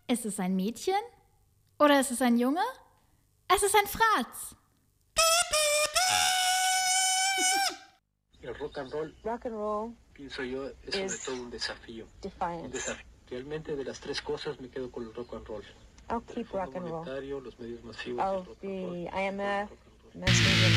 Ist es ein Mädchen? Oder ist es ein Junge? Es ist ein Fratz. El rock and roll, pienso yo, es sobre todo un desafío. Un desafío. Realmente de las tres cosas me quedo con el rock and roll. I'll keep El rock and roll. monetario, los medios masivos, I'll el rock and roll. be IMF, mass media